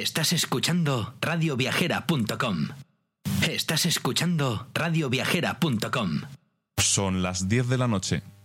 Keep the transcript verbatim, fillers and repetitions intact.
Estás escuchando radio viajera punto com. Estás escuchando radio viajera punto com. Son las diez de la noche.